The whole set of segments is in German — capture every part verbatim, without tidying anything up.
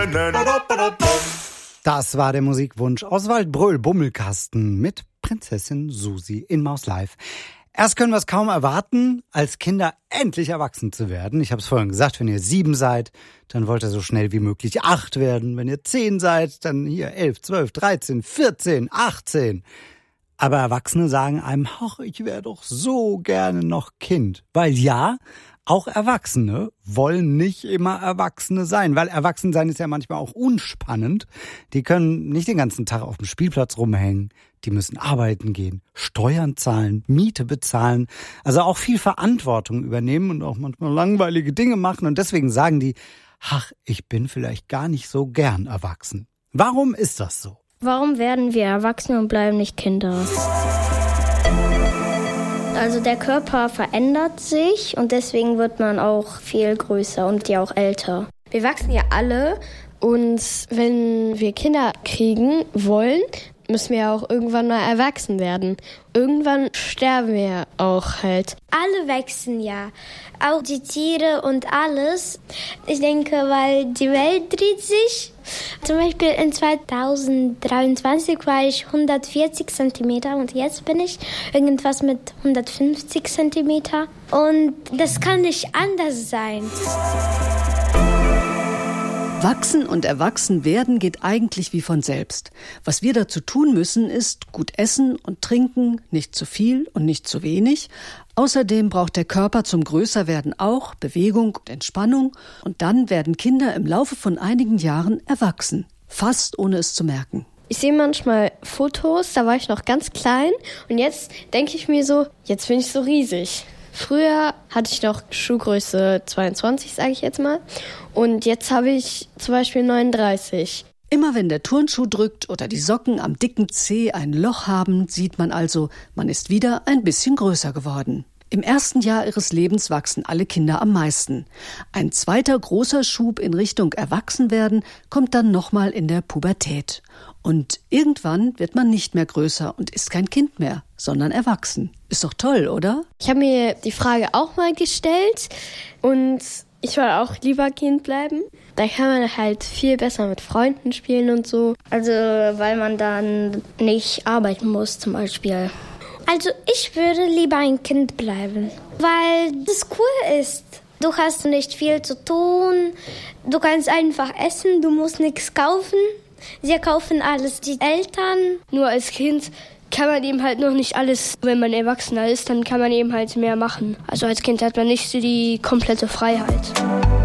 Das war der Musikwunsch aus Waldbröl-Bummelkasten mit Prinzessin Susi in Maus Live. Erst können wir es kaum erwarten, als Kinder endlich erwachsen zu werden. Ich habe es vorhin gesagt, wenn ihr sieben seid, dann wollt ihr so schnell wie möglich acht werden. Wenn ihr zehn seid, dann hier elf, zwölf, dreizehn, vierzehn, achtzehn. Aber Erwachsene sagen einem, ach, ich wäre doch so gerne noch Kind. Weil ja, auch Erwachsene wollen nicht immer Erwachsene sein, weil Erwachsensein ist ja manchmal auch unspannend. Die können nicht den ganzen Tag auf dem Spielplatz rumhängen. Die müssen arbeiten gehen, Steuern zahlen, Miete bezahlen, also auch viel Verantwortung übernehmen und auch manchmal langweilige Dinge machen. Und deswegen sagen die, ach, ich bin vielleicht gar nicht so gern erwachsen. Warum ist das so? Warum werden wir Erwachsene und bleiben nicht Kinder? Also der Körper verändert sich und deswegen wird man auch viel größer und ja auch älter. Wir wachsen ja alle und wenn wir Kinder kriegen wollen, müssen wir ja auch irgendwann mal erwachsen werden. Irgendwann sterben wir auch halt. Alle wachsen ja, auch die Tiere und alles. Ich denke, weil die Welt dreht sich. Zum Beispiel in zweitausenddreiundzwanzig war ich hundertvierzig Zentimeter und jetzt bin ich irgendwas mit hundertfünfzig Zentimeter. Und das kann nicht anders sein. Wachsen und erwachsen werden geht eigentlich wie von selbst. Was wir dazu tun müssen, ist gut essen und trinken, nicht zu viel und nicht zu wenig. Außerdem braucht der Körper zum Größerwerden auch Bewegung und Entspannung. Und dann werden Kinder im Laufe von einigen Jahren erwachsen, fast ohne es zu merken. Ich sehe manchmal Fotos, da war ich noch ganz klein und jetzt denke ich mir so, jetzt bin ich so riesig. Früher hatte ich noch Schuhgröße zweiundzwanzig, sage ich jetzt mal. Und jetzt habe ich zum Beispiel neununddreißig. Immer wenn der Turnschuh drückt oder die Socken am dicken Zeh ein Loch haben, sieht man also, man ist wieder ein bisschen größer geworden. Im ersten Jahr ihres Lebens wachsen alle Kinder am meisten. Ein zweiter großer Schub in Richtung Erwachsenwerden kommt dann nochmal in der Pubertät. Und irgendwann wird man nicht mehr größer und ist kein Kind mehr, sondern erwachsen. Ist doch toll, oder? Ich habe mir die Frage auch mal gestellt und ich will auch lieber Kind bleiben. Da kann man halt viel besser mit Freunden spielen und so. Also weil man dann nicht arbeiten muss zum Beispiel. Also ich würde lieber ein Kind bleiben, weil das cool ist. Du hast nicht viel zu tun, du kannst einfach essen, du musst nichts kaufen. Sie kaufen alles, die Eltern. Nur als Kind kann man eben halt noch nicht alles, wenn man Erwachsener ist, dann kann man eben halt mehr machen. Also als Kind hat man nicht so die komplette Freiheit.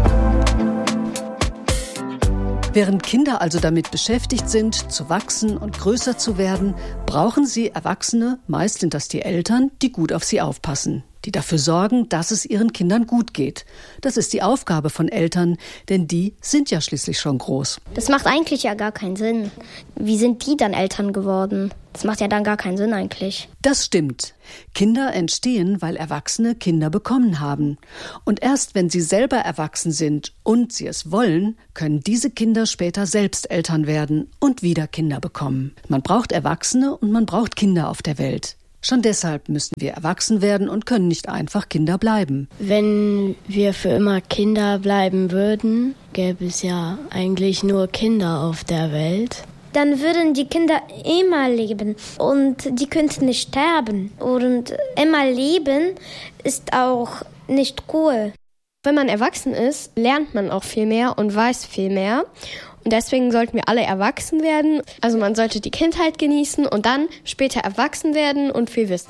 Während Kinder also damit beschäftigt sind, zu wachsen und größer zu werden, brauchen sie Erwachsene, meist sind das die Eltern, die gut auf sie aufpassen, die dafür sorgen, dass es ihren Kindern gut geht. Das ist die Aufgabe von Eltern, denn die sind ja schließlich schon groß. Das macht eigentlich ja gar keinen Sinn. Wie sind die dann Eltern geworden? Das macht ja dann gar keinen Sinn eigentlich. Das stimmt. Kinder entstehen, weil Erwachsene Kinder bekommen haben. Und erst wenn sie selber erwachsen sind und sie es wollen, können diese Kinder später selbst Eltern werden und wieder Kinder bekommen. Man braucht Erwachsene und man braucht Kinder auf der Welt. Schon deshalb müssen wir erwachsen werden und können nicht einfach Kinder bleiben. Wenn wir für immer Kinder bleiben würden, gäbe es ja eigentlich nur Kinder auf der Welt. Dann würden die Kinder immer leben und die könnten nicht sterben. Und immer leben ist auch nicht cool. Wenn man erwachsen ist, lernt man auch viel mehr und weiß viel mehr. Und deswegen sollten wir alle erwachsen werden. Also man sollte die Kindheit genießen und dann später erwachsen werden und viel wissen.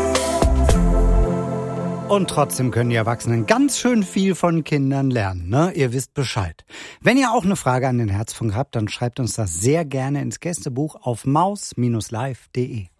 Und trotzdem können die Erwachsenen ganz schön viel von Kindern lernen, ne? Ihr wisst Bescheid. Wenn ihr auch eine Frage an den Herzfunk habt, dann schreibt uns das sehr gerne ins Gästebuch auf maus Bindestrich live punkt de.